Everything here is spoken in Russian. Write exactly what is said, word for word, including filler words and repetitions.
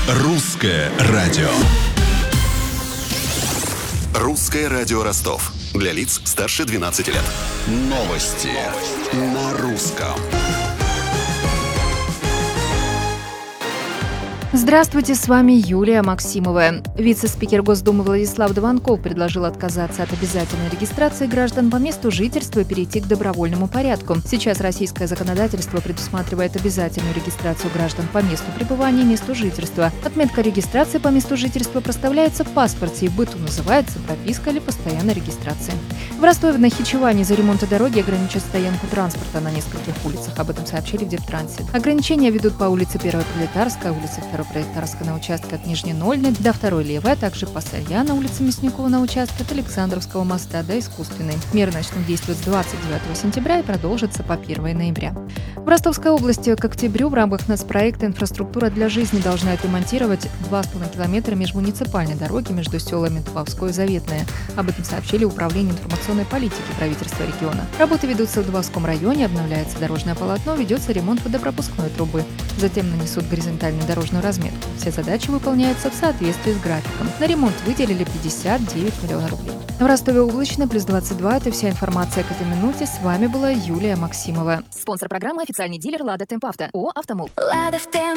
Русское радио. Русское радио Ростов. Для лиц старше двенадцати лет. Новости на русском. Здравствуйте, с вами Юлия Максимова. Вице-спикер Госдумы Владислав Дованков предложил отказаться от обязательной регистрации граждан по месту жительства и перейти к добровольному порядку. Сейчас российское законодательство предусматривает обязательную регистрацию граждан по месту пребывания и месту жительства. Отметка регистрации по месту жительства проставляется в паспорте и в быту называется прописка или постоянная регистрация. В Ростове в Нахичеване за ремонт дороги ограничат стоянку транспорта на нескольких улицах. Об этом сообщили в Дептрансе. Ограничения ведут по улице первой Пролетарской, улице второй Пролетарской на участке от Нижней Нольной до второй Левой, а также по Сальяна, улице Мясникова на участке от Александровского моста до Искусственной. Меры начнут действовать с двадцать девятого сентября и продолжатся по первого ноября. В Ростовской области к октябрю в рамках нацпроекта «Инфраструктура для жизни» должна отремонтировать два с половиной километра межмуниципальной дороги между селами Туповское и Заветное. Об этом сообщили в Управлении информационной политики правительства региона. Работы ведутся в Дубовском районе, обновляется дорожное полотно, ведется ремонт водопропускной трубы. Затем нанесут горизонтальную дорожную разметку. Все задачи выполняются в соответствии с графиком. На ремонт выделили пятьдесят девять миллионов рублей. В Ростове облачно, плюс двадцать два. Это вся информация к этой минуте. С вами была Юлия Максимова. Спонсор программы — официальный дилер «Лада Темпавто». ООО «Автомол».